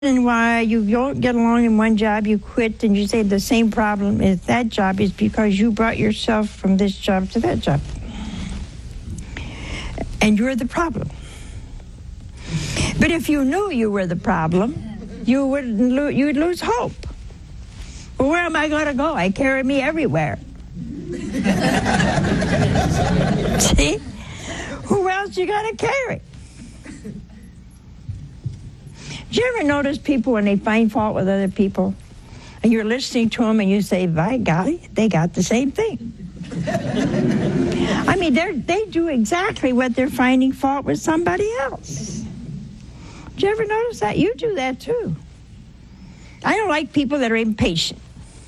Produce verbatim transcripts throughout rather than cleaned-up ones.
And why you don't get along in one job, you quit, and you say the same problem is that job is because you brought yourself from this job to that job. And you're the problem. But if you knew you were the problem, you wouldn't lo- you'd lose hope. Well, where am I going to go? I carry me everywhere. See? Who else you got to carry? Do you ever notice people when they find fault with other people, and you're listening to them and you say, by golly, they got the same thing. I mean, they they do exactly what they're finding fault with somebody else. Do you ever notice that? You do that too. I don't like people that are impatient.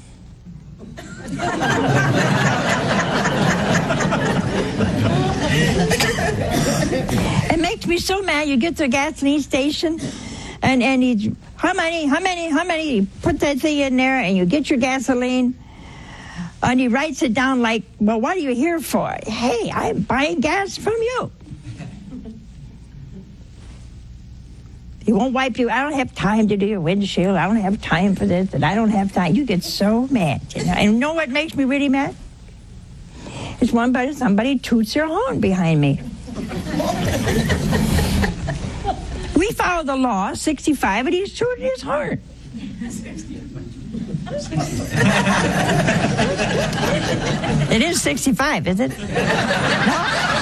It makes me so mad. You get to a gasoline station, And and he, how many, how many, how many, you put that thing in there and you get your gasoline, and he writes it down like, well, what are you here for? Hey, I'm buying gas from you. He won't wipe you. I don't have time to do your windshield. I don't have time for this, and I don't have time. You get so mad. You know? And you know what makes me really mad? It's one by somebody toots their horn behind me. We follow the law, sixty-five, and he's tooting his horn. It is sixty-five, is it? No?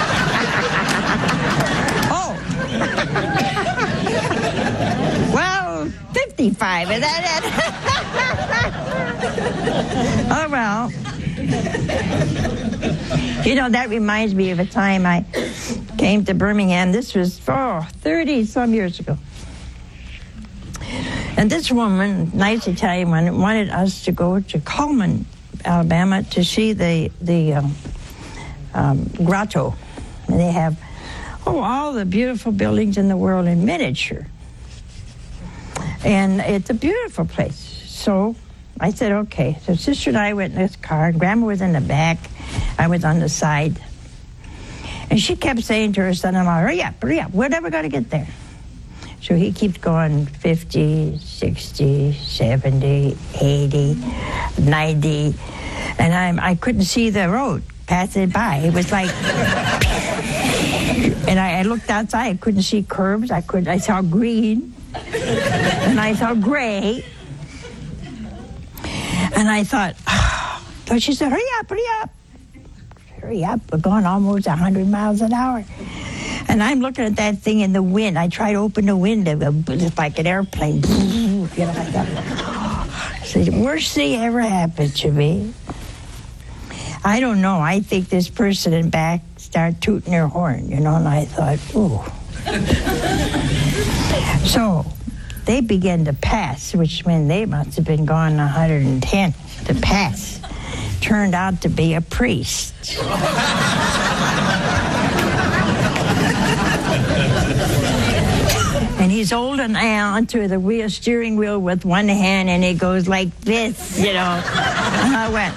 Oh. Well, fifty-five, is that it? Oh, well. You know, that reminds me of a time I came to Birmingham. This was, oh, thirty-some years ago. And this woman, nice Italian one, wanted us to go to Cullman, Alabama, to see the the um, um, grotto. And they have, oh, all the beautiful buildings in the world in miniature. And it's a beautiful place. So I said, okay. So Sister and I went in this car, and Grandma was in the back. I was on the side. And she kept saying to her son-in-law, hurry up, hurry up, we're never going to get there. So he keeps going fifty, sixty, seventy, eighty, ninety. And I'm, I couldn't see the road passing by. It was like... And I, I looked outside, I couldn't see curbs. I could I saw green. And I saw gray. And I thought, oh. So she said, hurry up, hurry up. Hurry up, we're going almost one hundred miles an hour. And I'm looking at that thing in the wind. I tried to open the window, it's like an airplane. You know, like that. It's the worst thing ever happened to me. I don't know, I think this person in back started tooting their horn, you know, and I thought, ooh. So they began to pass, which meant they must have been gone one hundred ten to pass. Turned out to be a priest. And he's holding onto the wheel, steering wheel with one hand, and it goes like this, you know. And I went,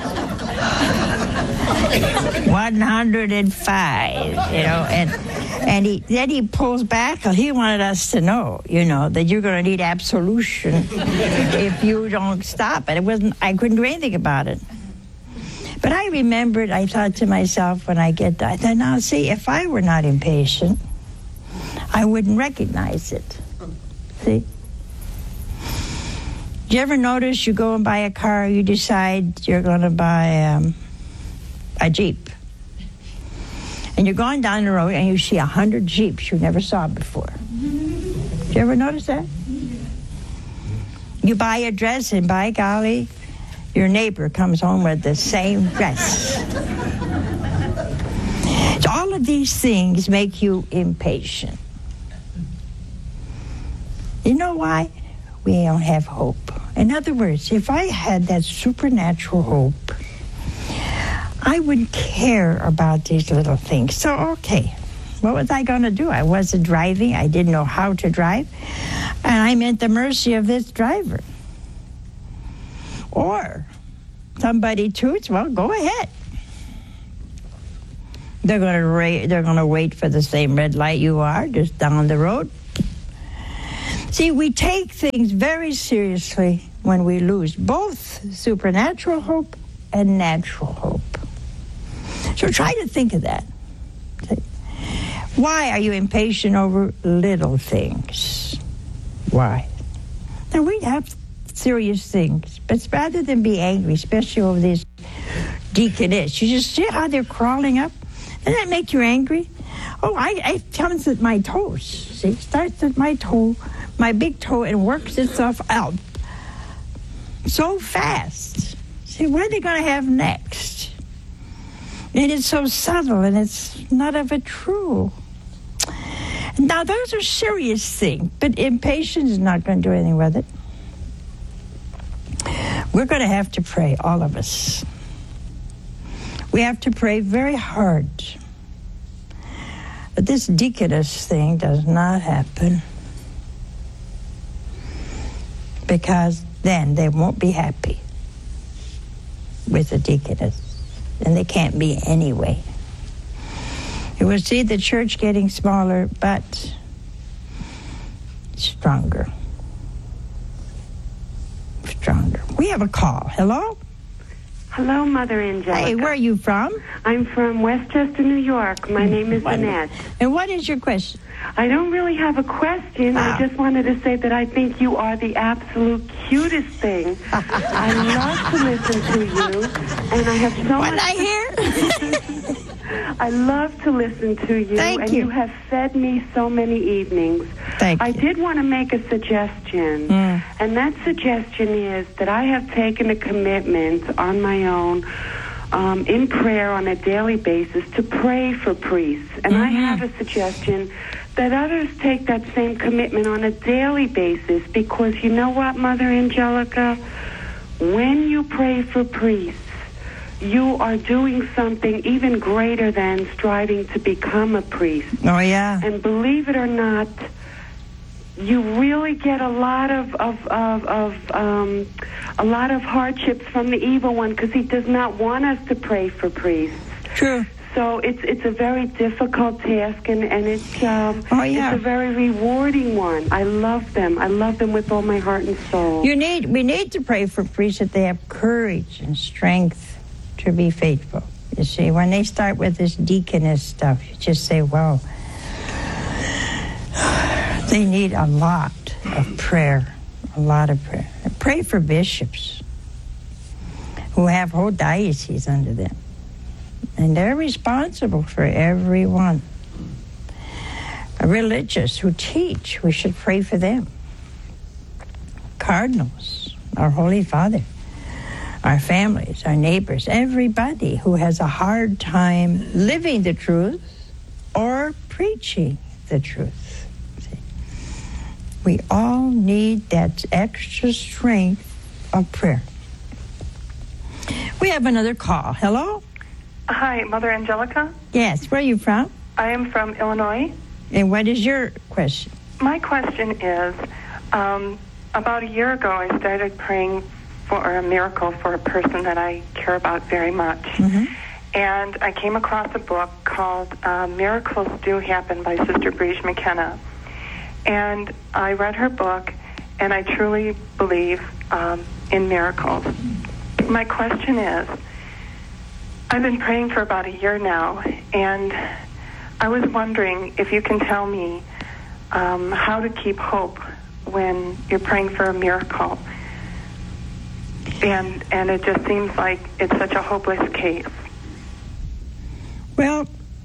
one hundred five, you know, and and he then he pulls back because he wanted us to know, you know, that you're going to need absolution if you don't stop it. It wasn't, I couldn't do anything about it. But I remembered, I thought to myself when I get done, I thought, now see, if I were not impatient, I wouldn't recognize it. See? Do you ever notice you go and buy a car, you decide you're going to buy um, a Jeep. And you're going down the road and you see a hundred Jeeps you never saw before. Do you ever notice that? You buy a dress and by golly, your neighbor comes home with the same dress. So all of these things make you impatient. You know why? We don't have hope. In other words, if I had that supernatural hope, I wouldn't care about these little things. So, okay, what was I going to do? I wasn't driving. I didn't know how to drive. And I'm at the mercy of this driver. Or somebody toots, well, go ahead. They're going to ra- they're going to wait for the same red light you are, just down the road. See, we take things very seriously when we lose both supernatural hope and natural hope. So try to think of that. Why are you impatient over little things? Why? Now, we have serious things, but rather than be angry, especially over this deaconess, you just see how they're crawling up? Doesn't that make you angry? Oh, I, I it comes at my toes. See, it starts at my toe, my big toe, and works itself out so fast. See, what are they going to have next? And it's so subtle, and it's none of it true. Now, those are serious things, but impatience is not going to do anything with it. We're going to have to pray, all of us. We have to pray very hard that this deaconess thing does not happen, because then they won't be happy with the deaconess, and they can't be anyway. You will see the church getting smaller, but stronger. Stronger. We have a call. Hello? Hello, Mother Angelica. Hey, where are you from? I'm from Westchester, New York. My name is Annette. And what is your question? I don't really have a question. Ah. I just wanted to say that I think you are the absolute cutest thing. I love to listen to you, and I have so What much... I hear? I love to listen to you, Thank and you. you have fed me so many evenings. Thank I you. did want to make a suggestion, Mm. and that suggestion is that I have taken a commitment on my own um, in prayer on a daily basis to pray for priests. And I Mhm. have a suggestion that others take that same commitment on a daily basis, because you know what, Mother Angelica? When you pray for priests, you are doing something even greater than striving to become a priest. Oh, yeah. And believe it or not, you really get a lot of of of, of um, a lot of hardships from the evil one, because he does not want us to pray for priests. True. So it's it's a very difficult task, and and it's um, Oh, yeah. it's a very rewarding one. I love them. I love them with all my heart and soul. You need, we need to pray for priests that they have courage and strength to be faithful. You see, when they start with this deaconess stuff, you just say, wow, they need a lot of prayer, a lot of prayer. And pray for bishops who have whole dioceses under them, and they're responsible for everyone. Religious who teach, we should pray for them. Cardinals, our Holy Father, our families, our neighbors, everybody who has a hard time living the truth or preaching the truth. See? We all need that extra strength of prayer. We have another call. Hello? Hi, Mother Angelica. Yes, where are you from? I am from Illinois. And what is your question? My question is, um, about a year ago, I started praying for a miracle for a person that I care about very much. Mm-hmm. And I came across a book called uh, Miracles Do Happen by Sister Brige McKenna. And I read her book, and I truly believe um, in miracles. My question is, I've been praying for about a year now, and I was wondering if you can tell me um, how to keep hope when you're praying for a miracle. And and it just seems like it's such a hopeless case. Well,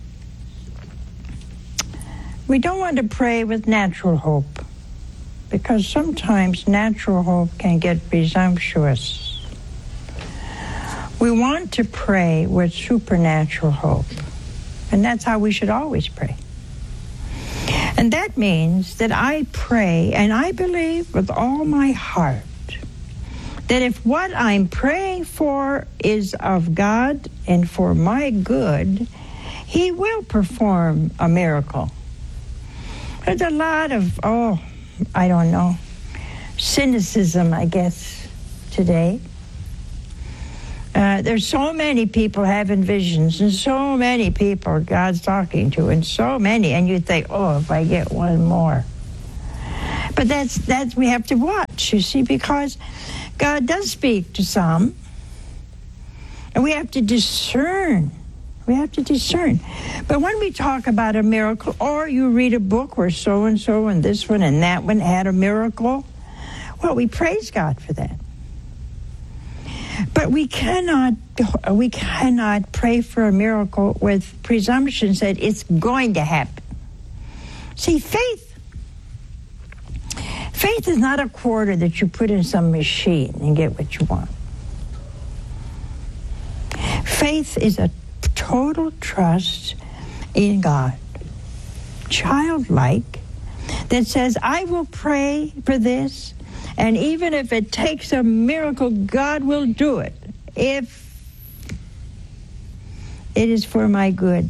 we don't want to pray with natural hope, because sometimes natural hope can get presumptuous. We want to pray with supernatural hope, and that's how we should always pray. And that means that I pray, and I believe with all my heart, that if what I'm praying for is of God and for my good, He will perform a miracle. There's a lot of, oh, I don't know, cynicism, I guess, today. Uh, there's so many people having visions, and so many people God's talking to, and so many, and you think, oh, if I get one more. But that's, that's, we have to watch, you see, because God does speak to some. And we have to discern. We have to discern. But when we talk about a miracle, or you read a book where so-and-so and this one and that one had a miracle, well, we praise God for that. But we cannot, we cannot pray for a miracle with presumptions that it's going to happen. See, faith, faith is not a quarter that you put in some machine and get what you want. Faith is a total trust in God, childlike, that says, I will pray for this, and even if it takes a miracle, God will do it, if it is for my good.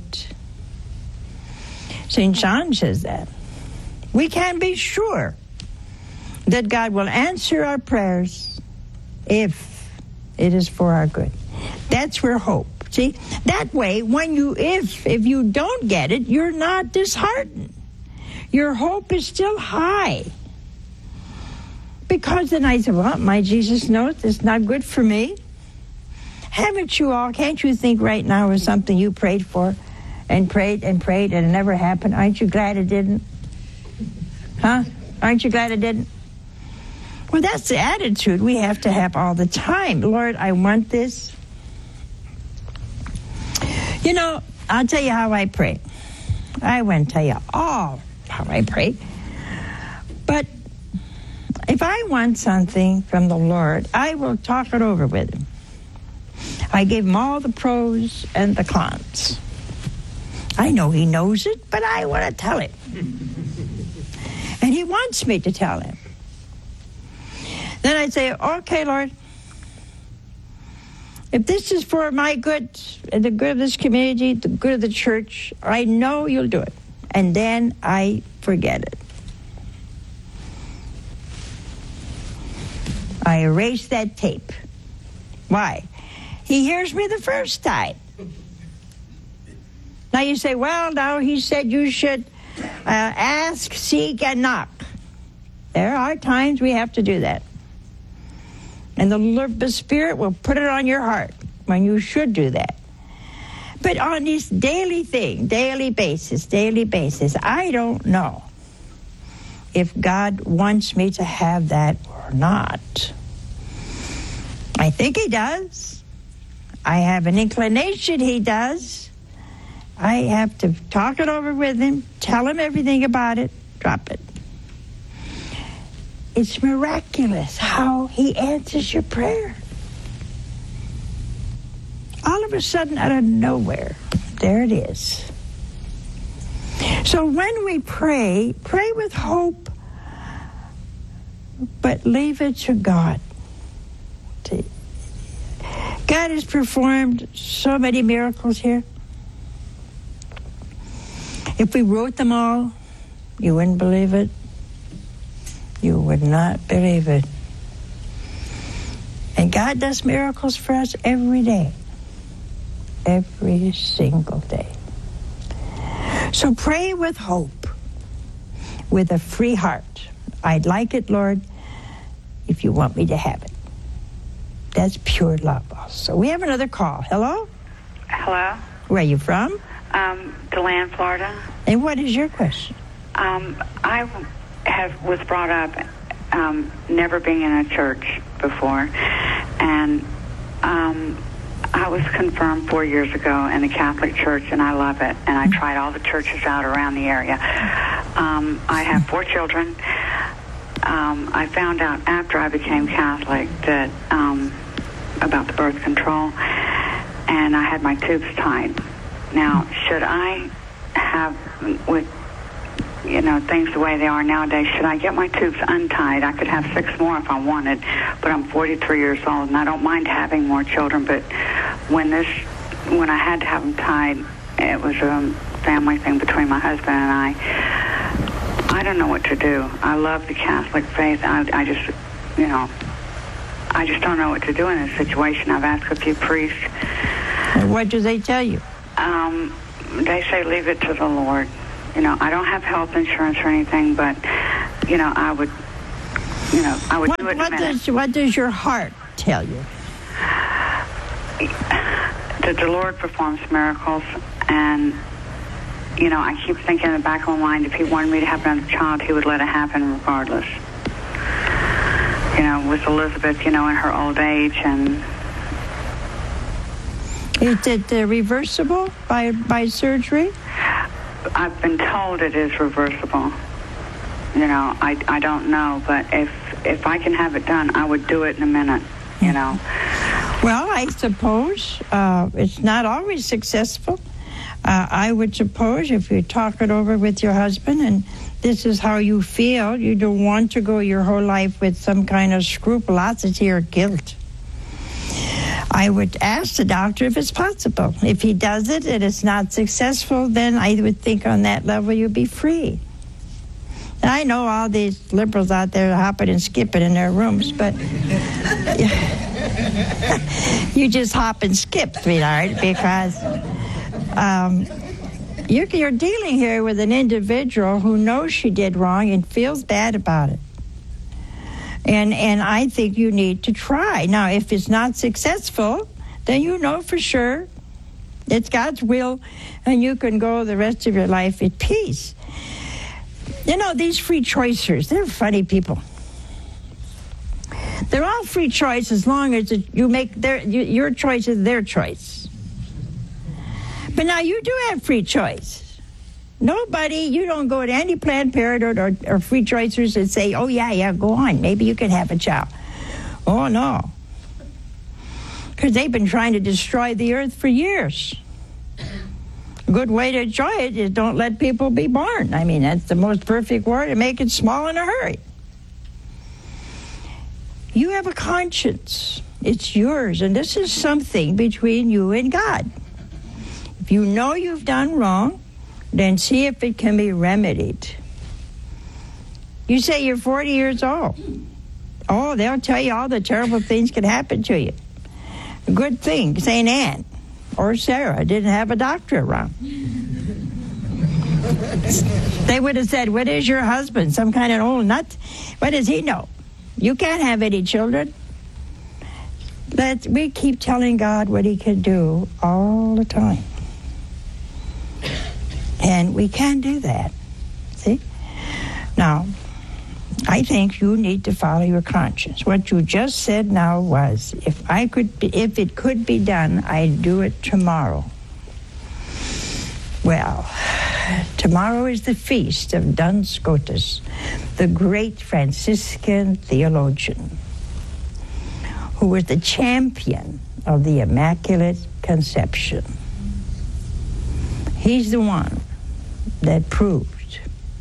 Saint John says that. We can be sure that God will answer our prayers if it is for our good. That's where hope. See, that way, when you, if, if you don't get it, you're not disheartened. Your hope is still high. Because then I said, well, my Jesus knows it's not good for me. Haven't you all, can't you think right now of something you prayed for and prayed and prayed and it never happened? Aren't you glad it didn't? Huh? Aren't you glad it didn't? Well, that's the attitude we have to have all the time. Lord, I want this. You know, I'll tell you how I pray. I won't tell you all how I pray. But if I want something from the Lord, I will talk it over with him. I give him all the pros and the cons. I know he knows it, but I want to tell him. And he wants me to tell him. Then I say, okay, Lord, if this is for my good and the good of this community, the good of the church, I know you'll do it. And then I forget it. I erase that tape. Why? He hears me the first time. Now you say, well, now he said you should uh, ask, seek, and knock. There are times we have to do that. And the Lord, the Spirit will put it on your heart when you should do that. But on this daily thing, daily basis, daily basis, I don't know if God wants me to have that or not. I think he does. I have an inclination he does. I have to talk it over with him, tell him everything about it, drop it. It's miraculous how he answers your prayer. All of a sudden, out of nowhere, there it is. So when we pray, pray with hope, but leave it to God. God has performed so many miracles here. If we wrote them all, you wouldn't believe it. You would not believe it. And God does miracles for us every day. Every single day. So pray with hope, with a free heart. I'd like it, Lord, if you want me to have it. That's pure love also. We have another call. Hello? Hello? Where are you from? Um, DeLand, Florida. And what is your question? Um, I have was brought up um, never being in a church before, and um, I was confirmed four years ago in a Catholic church, and I love it, and I tried all the churches out around the area. Um, I have four children. Um, I found out after I became Catholic that um, about the birth control, and I had my tubes tied. Now, should I have, with, you know, things the way they are nowadays, should I get my tubes untied? I could have six more if I wanted, but I'm forty-three years old, and I don't mind having more children, but when this, when I had to have them tied, it was a family thing between my husband and I. I don't know what to do. I love the Catholic faith. I, I just, you know, I just don't know what to do in this situation. I've asked a few priests. And what do they tell you? Um, they say leave it to the Lord. You know, I don't have health insurance or anything, but you know, I would, you know, I would What, do it in what a minute. does what does your heart tell you? That the Lord performs miracles, and, you know, I keep thinking in the back of my mind, if he wanted me to have another child, he would let it happen regardless. You know, with Elizabeth, you know, in her old age, and... Is it uh, reversible by by surgery? I've been told it is reversible. You know, I, I don't know, but if if I can have it done, I would do it in a minute, you know. Well, I suppose uh, it's not always successful. Uh, I would suppose if you talk it over with your husband and this is how you feel, you don't want to go your whole life with some kind of scrupulosity or guilt. I would ask the doctor if it's possible. If he does it and it's not successful, then I would think on that level you'd be free. And I know all these liberals out there hopping and skipping in their rooms, but you just hop and skip, sweetheart, because um, you're, you're dealing here with an individual who knows she did wrong and feels bad about it. And and I think you need to try. Now, if it's not successful, then you know for sure it's God's will, and you can go the rest of your life at peace. You know, these free choicers, they're funny people. They're all free choice as long as it, you make their you, your choice is their choice. But now you do have free choice. Nobody, you don't go to any Planned Parenthood or, or, or free choicers and say, oh, yeah, yeah, go on. Maybe you can have a child. Oh, no. Because they've been trying to destroy the earth for years. A good way to enjoy it is don't let people be born. I mean, that's the most perfect word, and make it small in a hurry. You have a conscience. It's yours, and this is something between you and God. If you know you've done wrong, then see if it can be remedied. You say you're forty years old. Oh, they'll tell you all the terrible things can happen to you. A good thing Saint Anne or Sarah didn't have a doctor around. They would have said, what is your husband? Some kind of old nut? What does he know? You can't have any children. Let's, we keep telling God what he can do all the time. And we can do that. See? Now, I think you need to follow your conscience. What you just said now was, if I could, be, if it could be done, I'd do it tomorrow. Well, tomorrow is the feast of Duns Scotus, the great Franciscan theologian, who was the champion of the Immaculate Conception. He's the one that proved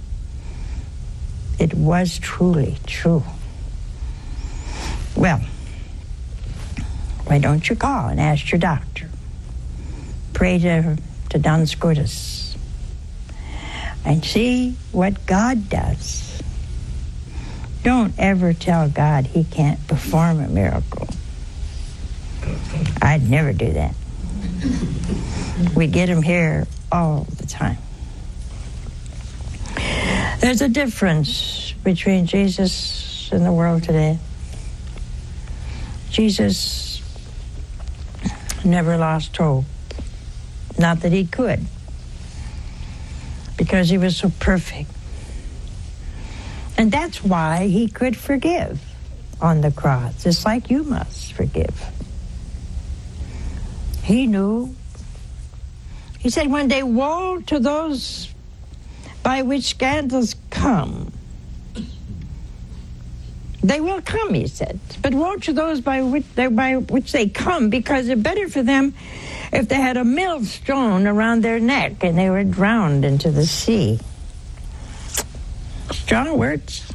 it was truly true. Well, why don't you call and ask your doctor? Pray to, to Duns Scotus and see what God does. Don't ever tell God he can't perform a miracle. I'd never do that. We get him here all the time. There's a difference between Jesus and the world today. Jesus never lost hope. Not that he could, because he was so perfect. And that's why he could forgive on the cross, just like you must forgive. He knew. He said one day, woe to those by which scandals come. They will come, he said, but woe to those by which they, by which they come, because it's better for them if they had a millstone around their neck and they were drowned into the sea. Strong words.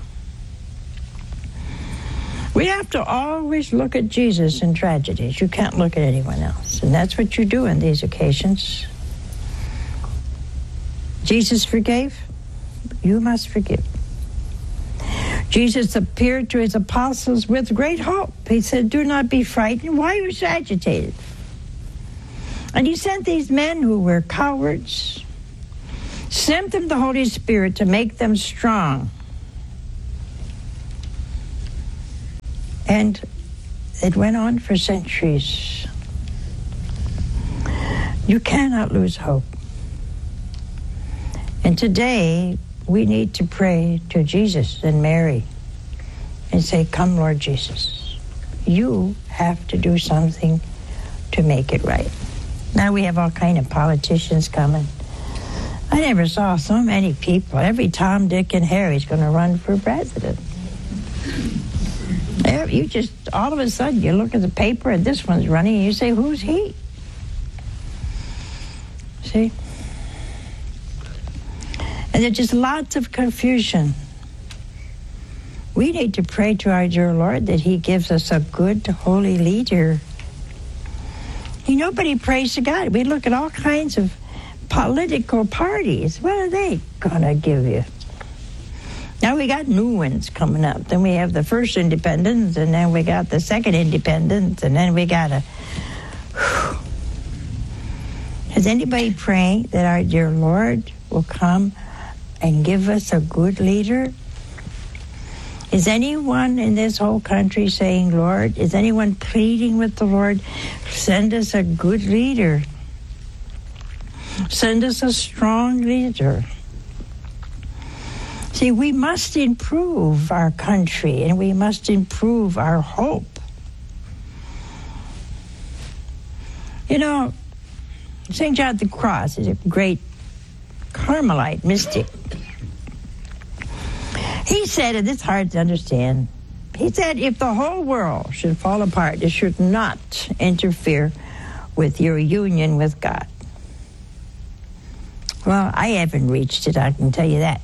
We have to always look at Jesus in tragedies. You can't look at anyone else. And that's what you do in these occasions. Jesus forgave. You must forgive. Jesus appeared to his apostles with great hope. He said, do not be frightened. Why are you so agitated? And he sent these men who were cowards, sent them the Holy Spirit to make them strong. And it went on for centuries. You cannot lose hope. And today, we need to pray to Jesus and Mary and say, come, Lord Jesus. You have to do something to make it right. Now we have all kind of politicians coming. I never saw so many people. Every Tom, Dick, and Harry's going to run for president. You just, all of a sudden, you look at the paper and this one's running and you say, who's he? See? And there's just lots of confusion. We need to pray to our dear Lord that he gives us a good, holy leader. You know, nobody prays to God. We look at all kinds of political parties. What are they going to give you? Now we got new ones coming up. Then we have the first independence, and then we got the second independence, and then we got a... Whew. Is anybody praying that our dear Lord will come and give us a good leader? Is anyone in this whole country saying, Lord, is anyone pleading with the Lord, send us a good leader? Send us a strong leader. See, we must improve our country, and we must improve our hope. You know, Saint John of the Cross is a great Carmelite mystic. He said, and it's hard to understand, he said, if the whole world should fall apart, it should not interfere with your union with God. Well, I haven't reached it, I can tell you that.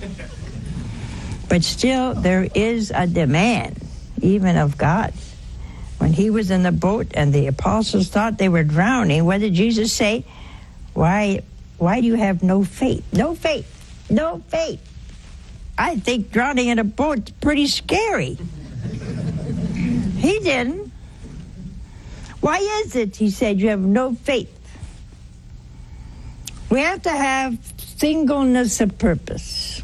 But still, there is a demand, even of God. When he was in the boat and the apostles thought they were drowning, what did Jesus say? Why, why do you have no faith? No faith. No faith. I think drowning in a boat's pretty scary. He didn't. Why is it, he said, you have no faith? We have to have singleness of purpose.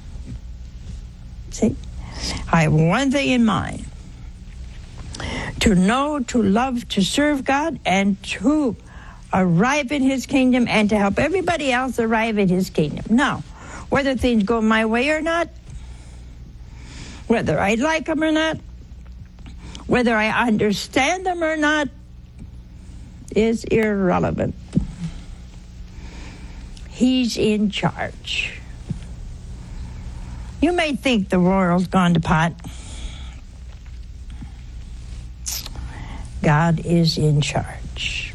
See? I have one thing in mind. To know, to love, to serve God, and to arrive in his kingdom, and to help everybody else arrive at his kingdom. Now, whether things go my way or not, whether I like them or not, whether I understand them or not, is irrelevant. He's in charge. You may think the world's gone to pot. God is in charge.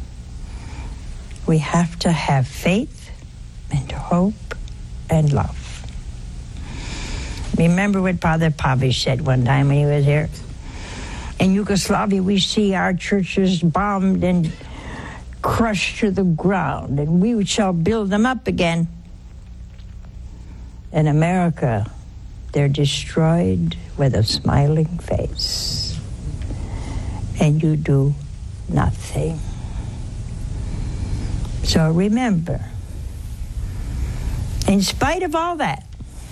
We have to have faith and hope and love. Remember what Father Pavish said one time when he was here? In Yugoslavia, we see our churches bombed and crushed to the ground, and we shall build them up again. In America, they're destroyed with a smiling face, and you do nothing. So remember, in spite of all that,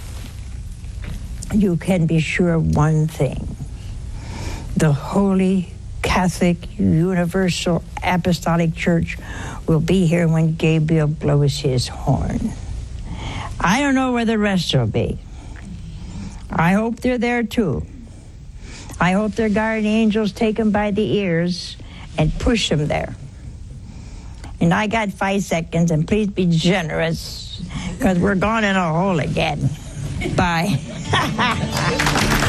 you can be sure of one thing. The Holy Catholic Universal Apostolic Church will be here when Gabriel blows his horn. I don't know where the rest will be. I hope they're there too. I hope their guardian angels take them by the ears and push them there. And I got five seconds, and please be generous, because we're gone in a hole again. Bye.